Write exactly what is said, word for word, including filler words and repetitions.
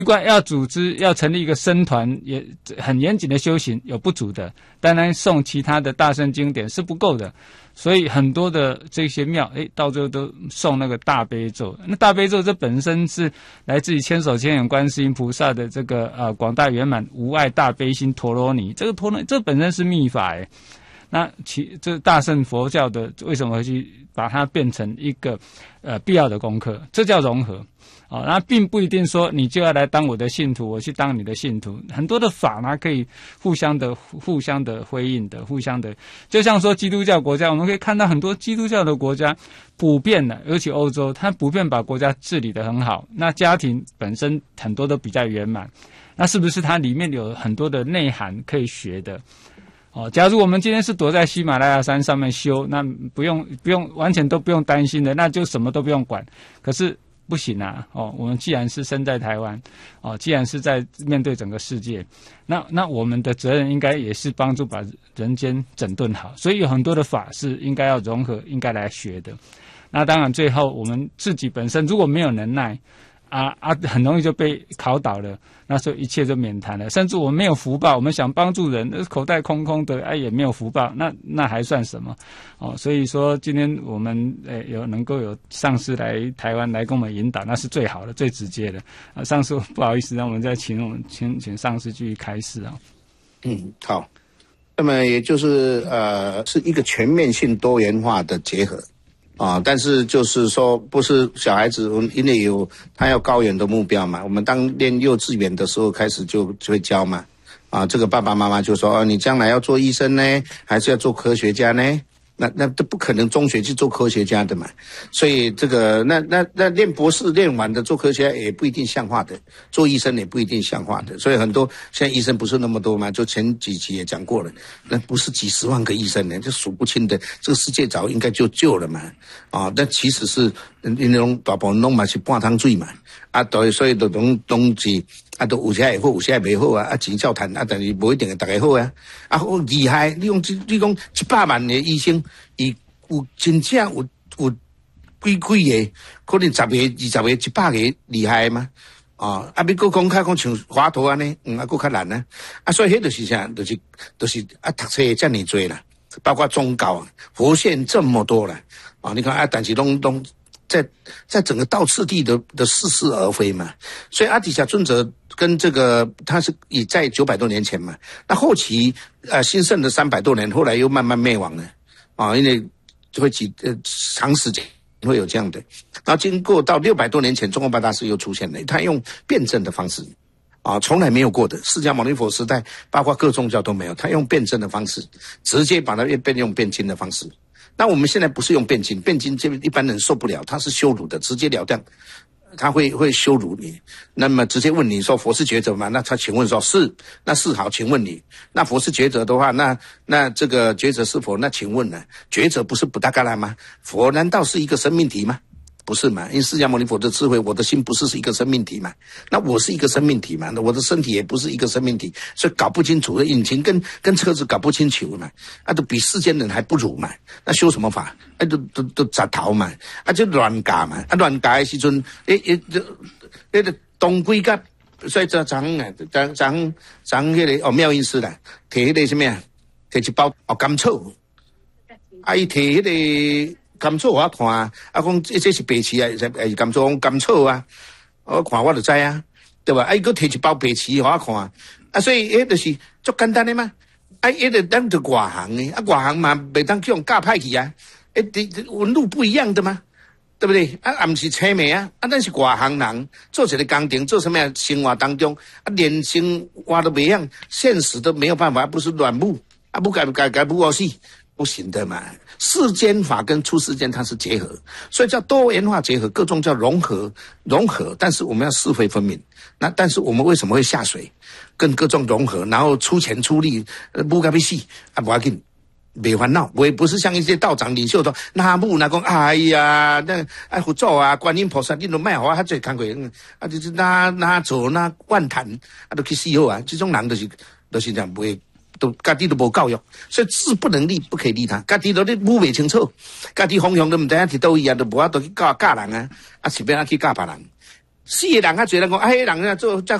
观要组织要成立一个僧团，也很严谨的修行有不足的，当然诵其他的大乘经典是不够的，所以很多的这些庙，诶，到最后都诵那个大悲咒。那大悲咒这本身是来自于千手千眼观世音菩萨的这个呃广大圆满无碍大悲心陀罗尼，这个陀罗尼这本身是密法诶。那其这大乘佛教的为什么会去把它变成一个呃必要的功课？这叫融合。哦，那并不一定说你就要来当我的信徒，我去当你的信徒。很多的法呢，可以互相的、互相的辉映的、互相的。就像说基督教国家，我们可以看到很多基督教的国家，普遍的，尤其欧洲，它普遍把国家治理得很好。那家庭本身很多都比较圆满，那是不是它里面有很多的内涵可以学的？哦，假如我们今天是躲在喜马拉雅山上面修，那不用不用完全都不用担心的，那就什么都不用管。可是不行啊！哦，我们既然是身在台湾，哦，既然是在面对整个世界，那那我们的责任应该也是帮助把人间整顿好。所以有很多的法是应该要融合，应该来学的。那当然，最后我们自己本身如果没有能耐，啊啊，很容易就被考倒了，那时候一切就免谈了。甚至我们没有福报，我们想帮助人，口袋空空的，哎，也没有福报，那那还算什么？哦，所以说今天我们诶有能够有上师来台湾来跟我们引导，那是最好的、最直接的。啊，上师不好意思，让我们再请我们请请上师继续开示啊。 嗯，好。那么也就是呃，是一个全面性多元化的结合。啊，但是就是说，不是小孩子，因为有他要高远的目标嘛。我们当念幼稚园的时候开始就就会教嘛。啊，这个爸爸妈妈就说，哦，你将来要做医生呢，还是要做科学家呢？那那都不可能中学去做科学家的嘛。所以这个那那那念博士念完的做科学家也不一定像话的，做医生也不一定像话的。所以很多现在医生不是那么多嘛，就前几集也讲过了，那不是几十万个医生呢，就数不清的。这个世界早应该就救了嘛。啊，但其实是那种大部分弄嘛是半桶水嘛。啊，对，所以就拢拢是啊，都有些会好，有些袂好啊。啊，钱照赚啊，但是不一定会大家好啊。啊，好厉害！你讲你讲一百万的医生，伊有真正有有几几个，可能十个、二十个、一百个厉害吗？啊，啊，要搁讲较讲像华佗安尼，嗯，啊，搁较难啊。啊，所以迄就是啥，就是就是啊，读册遮尔多啦，包括宗教啊，佛线这么多了啊。你看啊，但是拢拢。在在整个道次第的的似是而非嘛，所以阿底峡尊者跟这个他是已在九百多年前嘛，那后期呃兴盛的三百多年，后来又慢慢灭亡了啊，因为就会几呃长时间会有这样的，然后经过到六百多年前，中国八大师又出现了，他用辩证的方式啊，从来没有过的，释迦牟尼佛时代，包括各宗教都没有，他用辩证的方式，直接把它变用辩经的方式。那我们现在不是用辩经，辩经这一般人受不了，他是羞辱的，直截了当，他会会羞辱你。那么直接问你说佛是觉者吗？那他请问说是，那是好，请问你，那佛是觉者的话，那那这个觉者是佛？那请问呢？觉者不是不达嘎拉吗？佛难道是一个生命体吗？不是嘛？因为释迦牟尼佛的智慧，我的心不是是一个生命体嘛？那我是一个生命体嘛？那我的身体也不是一个生命体，所以搞不清楚，引擎跟跟车子搞不清楚嘛？啊，都比世间人还不如嘛？那修什么法？啊，都都都杂头嘛？啊，就乱教嘛？啊，乱教的时阵，诶诶，这那个东归甲，所以这张啊，张张张那个哦妙音师啦，摕那个什么啊？摕一包哦甘草，啊，伊摕那个。甘草我看啊，啊讲这这是白芪啊，是甘草讲甘草啊，我看我就知啊，对吧？啊，伊佫摕一包白芪我看，啊，所以迄就是足简单的嘛，啊，迄个咱就外行的，啊，外行嘛袂当叫人教歹去啊，诶，纹路不一样的嘛，对不对？啊，也毋是青梅啊，啊，咱是外行人，做一个工程，做什么呀？生活当中啊，连生活都袂样，现实都没有办法，不是软木啊，不改改改不过去。不行的嘛，世间法跟出世间它是结合，所以叫多元化结合，各种叫融合融合，但是我们要是非分明。那但是我们为什么会下水，跟各种融合，然后出钱出力，呃，不该被戏啊，不要紧，别烦恼。我也不是像一些道长领袖说，那木那讲，哎呀，那哎佛祖啊，观音菩萨，你都卖好啊，最看过，啊，就是那那做那万谈，啊，都去死好啊，这种人就是就是这样不会。都家己都无教育，所以自不能立，不可以立他。家己都咧摸未清楚，家己方向都唔知影伫倒位啊，都无法度去教教人啊，啊，是变啊去教别人。 四个人较侪人讲，啊，迄人啊做